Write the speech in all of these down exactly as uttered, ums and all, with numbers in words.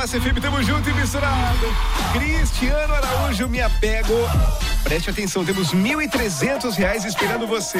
Massa F M, tamo junto e misturado. Cristiano Araújo, me apego. Preste atenção, temos mil e trezentos reais esperando você.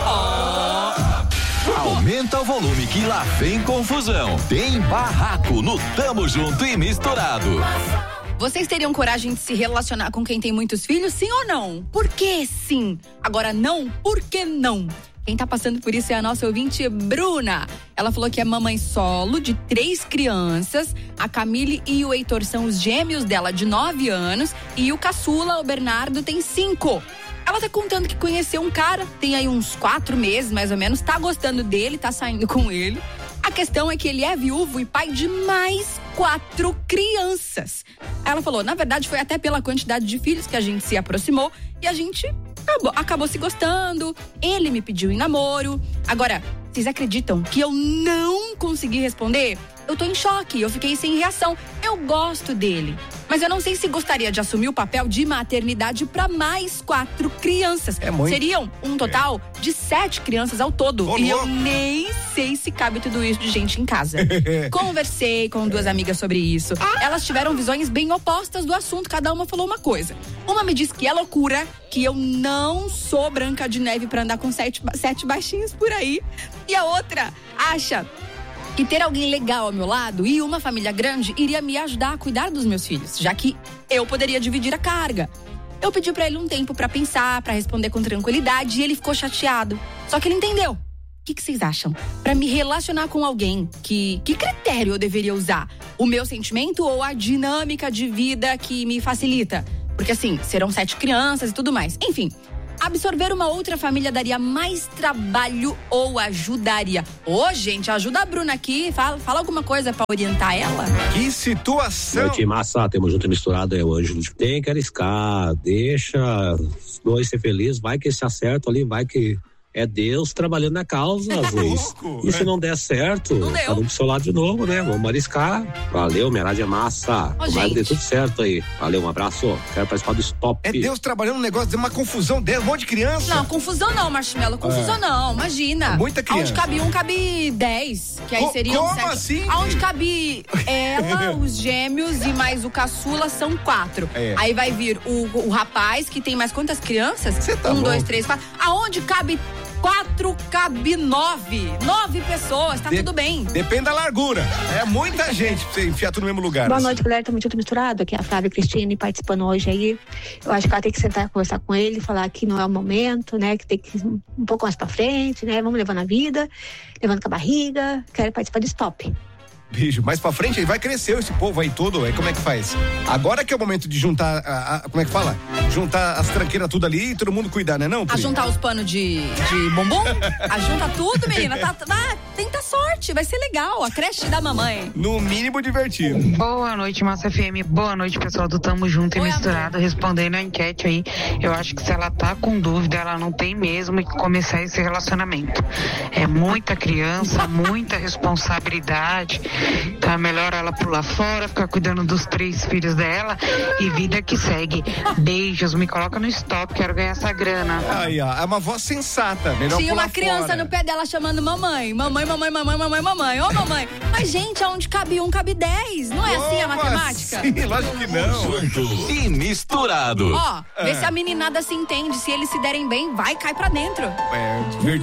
Oh. Aumenta o volume que lá vem confusão. Tem barraco no Tamo Junto e Misturado. Vocês teriam coragem de se relacionar com quem tem muitos filhos, sim ou não? Por que sim? Agora não, por que não? Quem tá passando por isso é a nossa ouvinte Bruna. Ela falou que é mamãe solo de três crianças. A Camille e o Heitor são os gêmeos dela de nove anos. E o caçula, o Bernardo, tem cinco. Ela tá contando que conheceu um cara, tem aí uns quatro meses mais ou menos. Tá gostando dele, tá saindo com ele. A questão é que ele é viúvo e pai de mais quatro crianças. Ela falou, na verdade foi até pela quantidade de filhos que a gente se aproximou e a gente acabou, acabou se gostando. Ele me pediu em namoro. Agora, vocês acreditam que eu não consegui responder? Eu tô em choque, eu fiquei sem reação. Eu gosto dele, mas eu não sei se gostaria de assumir o papel de maternidade para mais quatro crianças. É muito. Seriam um total é. de sete crianças ao todo. Ô, e louco. eu nem sei se cabe tudo isso de gente em casa. Conversei com duas amigas sobre isso. Elas tiveram visões bem opostas do assunto, cada uma falou uma coisa. Uma me disse que é loucura, que eu não sou Branca de Neve para andar com sete, sete baixinhos por aí. E a outra acha que ter alguém legal ao meu lado e uma família grande iria me ajudar a cuidar dos meus filhos, já que eu poderia dividir a carga. Eu pedi pra ele um tempo pra pensar, pra responder com tranquilidade, e ele ficou chateado. Só que ele entendeu. O que, que vocês acham? Pra me relacionar com alguém, que, que critério eu deveria usar? O meu sentimento ou a dinâmica de vida que me facilita? Porque assim, serão sete crianças e tudo mais. Enfim, absorver uma outra família daria mais trabalho ou ajudaria? Ô, gente, ajuda a Bruna aqui. Fala, fala alguma coisa pra orientar ela. Que situação. Noite massa, temos junto e misturado, é o Ângelo. Tem que arriscar, deixa os dois ser felizes, vai que esse acerto ali, vai que é Deus trabalhando na causa, às vezes. E se não der certo, cada um pro seu lado de novo, né? Vamos arriscar. Valeu, homenagem é massa. Ô, vai gente. dar tudo certo aí. Valeu, um abraço. Quero participar do Stop. É Deus trabalhando um negócio, de uma confusão dela, um monte de criança. Não, confusão não, Marshmallow. Confusão é. não, imagina. Muita criança. Aonde cabe um, cabe dez. Que aí Co- seriam como sete. assim? Aonde cabe ela, os gêmeos e mais o caçula são quatro. É. Aí vai vir o, o rapaz, que tem mais quantas crianças? Cê tá um, louco. dois, três, quatro. Aonde cabe quatro, cabe nove. Nove pessoas, tá De- tudo bem. Depende da largura. É muita gente pra você enfiar tudo no mesmo lugar. Boa assim. noite, galera. Tamo junto misturado. Aqui é a Flávia Cristine participando hoje aí. Eu acho que ela tem que sentar e conversar com ele, falar que não é o momento, né? Que tem que ir um pouco mais pra frente, né? Vamos levando a vida, levando com a barriga. Quero participar do Stop. Bicho, mais pra frente aí vai crescer esse povo aí todo, aí como é que faz? Agora que é o momento de juntar, a, a, como é que fala? Juntar as tranqueiras tudo ali e todo mundo cuidar, né não? A Pri? juntar os panos de, de bumbum? A junta tudo, menina. Tá, tá, tenta sorte, vai ser legal. A creche da mamãe. No mínimo divertido. Boa noite, Massa F M. Boa noite, pessoal do Tamo Junto e Oi, Misturado. Respondendo a enquete aí, eu acho que se ela tá com dúvida, ela não tem mesmo que começar esse relacionamento. É muita criança, muita responsabilidade. Então é melhor ela pular fora, ficar cuidando dos três filhos dela e vida que segue. Beijos, me coloca no Stop, quero ganhar essa grana. Aí, ó, é uma voz sensata. Melhor Tinha pular uma criança fora. no pé dela chamando mamãe. Mamãe, mamãe, mamãe, mamãe, mamãe. Ô, mamãe. Mas, gente, aonde cabe um, cabe dez. Não é assim a Como matemática? assim? Lógico que não. Junto e Misturado. Ó, vê se a meninada se entende. Se eles se derem bem, vai, cai pra dentro. É, divertido.